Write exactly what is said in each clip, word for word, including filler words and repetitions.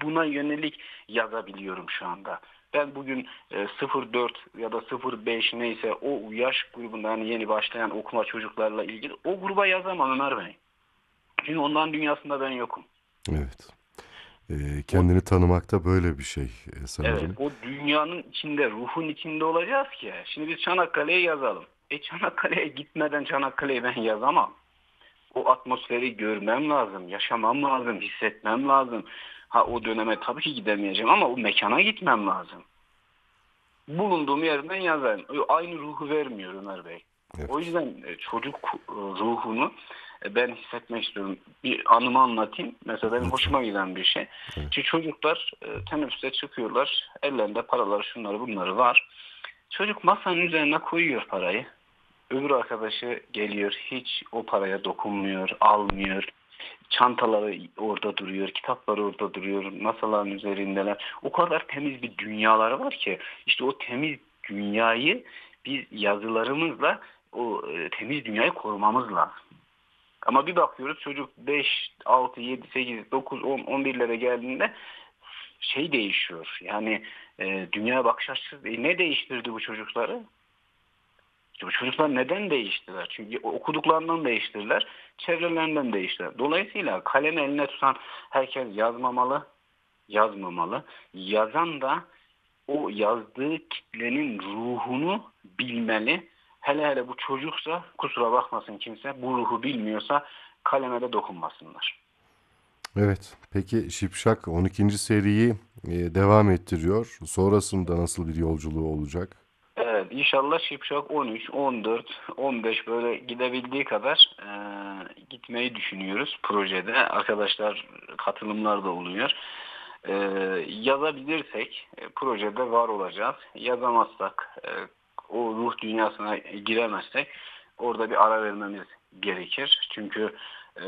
buna yönelik yazabiliyorum şu anda. Ben bugün e, sıfır dört ya da sıfır beş neyse o yaş grubunda hani yeni başlayan okuma çocuklarla ilgili o gruba yazamam Ömer Bey. Çünkü onların dünyasında ben yokum. Evet. Ee, O, kendini tanımakta böyle bir şey e, evet, sanırım. o dünyanın içinde, ruhun içinde olacağız ki. Şimdi biz Çanakkale'ye yazalım. E Çanakkale'ye gitmeden Çanakkale'yi ben yazamam. O atmosferi görmem lazım, yaşamam lazım, hissetmem lazım. Ha o döneme tabii ki gidemeyeceğim ama o mekana gitmem lazım. Bulunduğum yerden yazarım. Aynı ruhu vermiyor Ömer Bey. O Evet. yüzden e, çocuk e, ruhunu e, ben hissetmek istiyorum. Bir anımı anlatayım. Mesela benim Lütfen. hoşuma giden bir şey. Evet. Çünkü çocuklar e, teneffüse çıkıyorlar. Ellerinde paraları, şunları bunları var. Çocuk masanın üzerine koyuyor parayı. Öbür arkadaşı geliyor, hiç o paraya dokunmuyor, almıyor. Çantaları orada duruyor, kitapları orada duruyor, masaların üzerindeler. O kadar temiz bir dünyaları var ki işte o temiz dünyayı biz yazılarımızla o e, temiz dünyayı korumamız lazım. Ama bir bakıyoruz çocuk beş, altı, yedi, sekiz, dokuz, on, on birlere geldiğinde şey değişiyor. Yani e, dünya bakış açısı e, ne değiştirdi bu çocukları? İşte bu çocuklar neden değiştiler? Çünkü okuduklarından değiştiler, çevrelerinden değiştiler. Dolayısıyla kalemi eline tutan herkes yazmamalı, yazmamalı. Yazan da o yazdığı kitlenin ruhunu bilmeli. Hele hele bu çocuksa kusura bakmasın kimse, bu ruhu bilmiyorsa kaleme de dokunmasınlar. Evet. Peki Şipşak on ikinci seriyi e, devam ettiriyor. Sonrasında nasıl bir yolculuğu olacak? Evet, inşallah Şipşak on üç, on dört, on beş böyle gidebildiği kadar e, gitmeyi düşünüyoruz projede. Arkadaşlar katılımlar da oluyor. E, Yazabilirsek e, projede var olacağız. Yazamazsak, e, o ruh dünyasına giremezsek orada bir ara vermemiz gerekir. Çünkü e,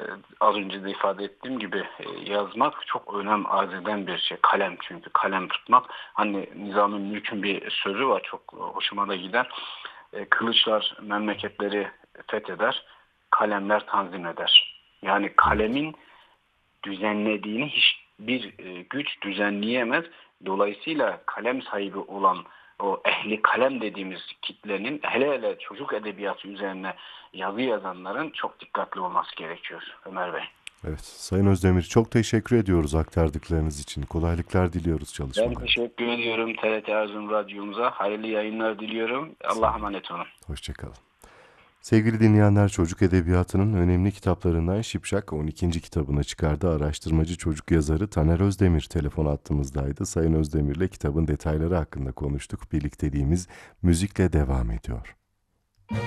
az önce de ifade ettiğim gibi e, yazmak çok önem arz eden bir şey. Kalem çünkü kalem tutmak. Hani Nizami Mülk'ün bir sözü var çok hoşuma da gider. E, kılıçlar memleketleri fetheder, kalemler tanzim eder. Yani Evet. kalemin düzenlediğini hiçbir e, güç düzenleyemez. Dolayısıyla kalem sahibi olan o ehli kalem dediğimiz kitlenin hele hele çocuk edebiyatı üzerine yazı yazanların çok dikkatli olması gerekiyor Ömer Bey. Evet. Sayın Özdemir, çok teşekkür ediyoruz aktardıklarınız için. Kolaylıklar diliyoruz Ben çalışmalarınızda. teşekkür ediyorum T R T Erzurum Radyomuza. Hayırlı yayınlar diliyorum. Sağ Allah'a olun. emanet olun. Hoşçakalın. Sevgili dinleyenler, çocuk edebiyatının önemli kitaplarından Şipşak on ikinci kitabını çıkardı. Araştırmacı çocuk yazarı Taner Özdemir telefon attığımızdaydı. Sayın Özdemir'le kitabın detayları hakkında konuştuk. Birlikteliğimiz müzikle devam ediyor.